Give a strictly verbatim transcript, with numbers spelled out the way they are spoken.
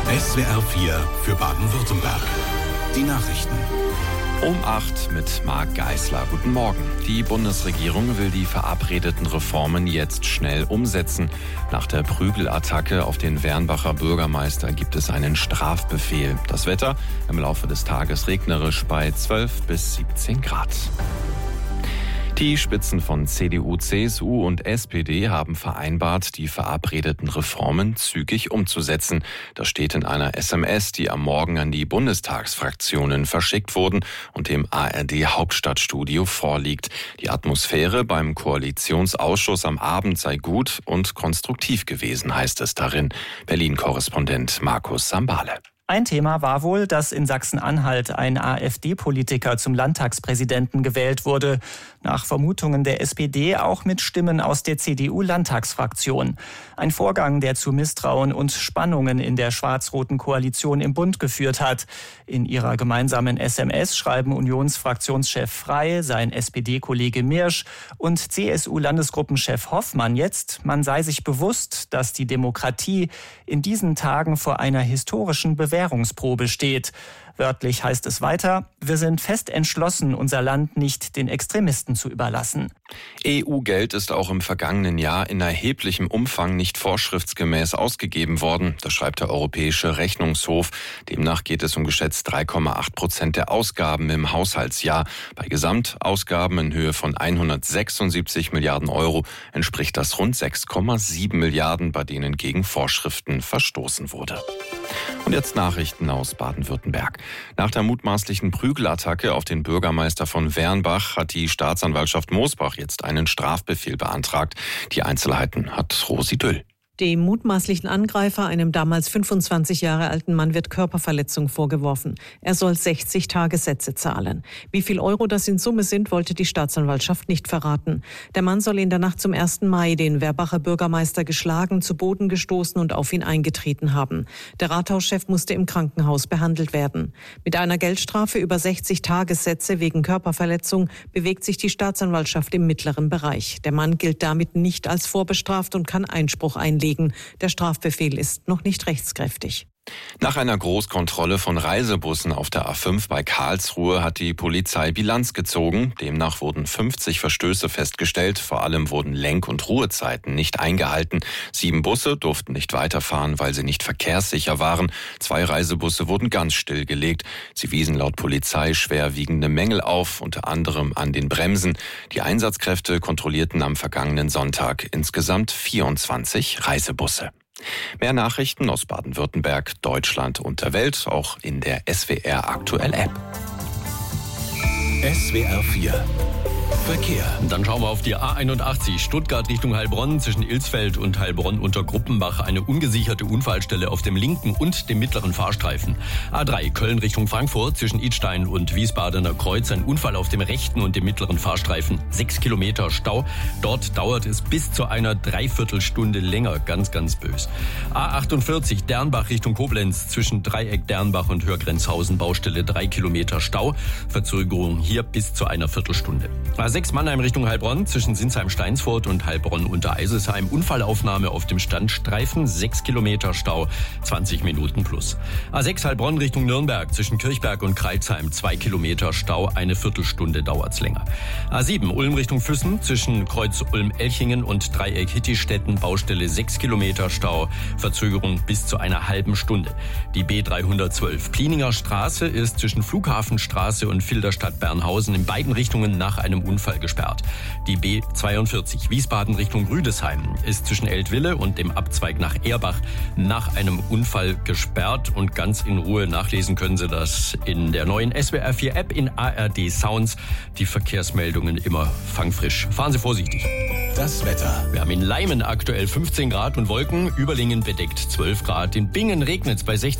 S W R vier für Baden-Württemberg. Die Nachrichten. Um acht mit Marc Geisler. Guten Morgen. Die Bundesregierung will die verabredeten Reformen jetzt schnell umsetzen. Nach der Prügelattacke auf den Wernbacher Bürgermeister gibt es einen Strafbefehl. Das Wetter im Laufe des Tages regnerisch bei zwölf bis siebzehn Grad. Die Spitzen von C D U, C S U und S P D haben vereinbart, die verabredeten Reformen zügig umzusetzen. Das steht in einer S M S, die am Morgen an die Bundestagsfraktionen verschickt wurden und dem A R D-Hauptstadtstudio vorliegt. Die Atmosphäre beim Koalitionsausschuss am Abend sei gut und konstruktiv gewesen, heißt es darin. Berlin-Korrespondent Markus Sambale. Ein Thema war wohl, dass in Sachsen-Anhalt ein AfD-Politiker zum Landtagspräsidenten gewählt wurde. Nach Vermutungen der S P D auch mit Stimmen aus der C D U-Landtagsfraktion. Ein Vorgang, der zu Misstrauen und Spannungen in der schwarz-roten Koalition im Bund geführt hat. In ihrer gemeinsamen S M S schreiben Unionsfraktionschef Frey, sein S P D-Kollege Mirsch und C S U-Landesgruppenchef Hoffmann jetzt, man sei sich bewusst, dass die Demokratie in diesen Tagen vor einer historischen Bewegung Bewährungsprobe steht. Wörtlich heißt es weiter, wir sind fest entschlossen, unser Land nicht den Extremisten zu überlassen. E U-Geld ist auch im vergangenen Jahr in erheblichem Umfang nicht vorschriftsgemäß ausgegeben worden. Das schreibt der Europäische Rechnungshof. Demnach geht es um geschätzt drei Komma acht Prozent der Ausgaben im Haushaltsjahr. Bei Gesamtausgaben in Höhe von hundertsechsundsiebzig Milliarden Euro entspricht das rund sechs Komma sieben Milliarden, bei denen gegen Vorschriften verstoßen wurde. Und jetzt Nachrichten aus Baden-Württemberg. Nach der mutmaßlichen Prügelattacke auf den Bürgermeister von Wernbach hat die Staatsanwaltschaft Mosbach jetzt einen Strafbefehl beantragt. Die Einzelheiten hat Rosi Düll. Dem mutmaßlichen Angreifer, einem damals fünfundzwanzig Jahre alten Mann, wird Körperverletzung vorgeworfen. Er soll sechzig Tagessätze zahlen. Wie viel Euro das in Summe sind, wollte die Staatsanwaltschaft nicht verraten. Der Mann soll in der Nacht zum ersten Mai den Werbacher Bürgermeister geschlagen, zu Boden gestoßen und auf ihn eingetreten haben. Der Rathauschef musste im Krankenhaus behandelt werden. Mit einer Geldstrafe über sechzig Tagessätze wegen Körperverletzung bewegt sich die Staatsanwaltschaft im mittleren Bereich. Der Mann gilt damit nicht als vorbestraft und kann Einspruch einlegen. Der Strafbefehl ist noch nicht rechtskräftig. Nach einer Großkontrolle von Reisebussen auf der A fünf bei Karlsruhe hat die Polizei Bilanz gezogen. Demnach wurden fünfzig Verstöße festgestellt. Vor allem wurden Lenk- und Ruhezeiten nicht eingehalten. Sieben Busse durften nicht weiterfahren, weil sie nicht verkehrssicher waren. Zwei Reisebusse wurden ganz stillgelegt. Sie wiesen laut Polizei schwerwiegende Mängel auf, unter anderem an den Bremsen. Die Einsatzkräfte kontrollierten am vergangenen Sonntag insgesamt vierundzwanzig Reisebusse. Mehr Nachrichten aus Baden-Württemberg, Deutschland und der Welt, auch in der S W R Aktuell App. S W R vier Verkehr. Dann schauen wir auf die A einundachtzig, Stuttgart Richtung Heilbronn, zwischen Ilsfeld und Heilbronn unter Gruppenbach. Eine ungesicherte Unfallstelle auf dem linken und dem mittleren Fahrstreifen. A drei, Köln Richtung Frankfurt, zwischen Idstein und Wiesbadener Kreuz. Ein Unfall auf dem rechten und dem mittleren Fahrstreifen. Sechs Kilometer Stau. Dort dauert es bis zu einer Dreiviertelstunde länger. Ganz, ganz bös. A achtundvierzig, Dernbach Richtung Koblenz, zwischen Dreieck Dernbach und Hörgrenzhausen. Baustelle drei Kilometer Stau. Verzögerung hier bis zu einer Viertelstunde. A sechs Mannheim Richtung Heilbronn, zwischen Sinsheim-Steinsfurt und Heilbronn-Untereiselsheim. Unfallaufnahme auf dem Standstreifen, sechs Kilometer Stau, zwanzig Minuten plus. A sechs Heilbronn Richtung Nürnberg, zwischen Kirchberg und Kreilsheim, zwei Kilometer Stau, eine Viertelstunde dauert's länger. A sieben Ulm Richtung Füssen, zwischen Kreuz Ulm-Elchingen und Dreieck Hittistetten, Baustelle sechs Kilometer Stau, Verzögerung bis zu einer halben Stunde. Die B dreihundertzwölf Plininger Straße ist zwischen Flughafenstraße und Filderstadt-Bernhausen in beiden Richtungen nach einem Unfall gesperrt. Die B zweiundvierzig Wiesbaden Richtung Rüdesheim ist zwischen Eltville und dem Abzweig nach Erbach nach einem Unfall gesperrt, und ganz in Ruhe nachlesen können Sie das in der neuen S W R vier App in A R D Sounds. Die Verkehrsmeldungen immer fangfrisch. Fahren Sie vorsichtig. Das Wetter. Wir haben in Leimen aktuell fünfzehn Grad und Wolken, Überlingen bedeckt zwölf Grad, in Bingen regnet es bei sechzehn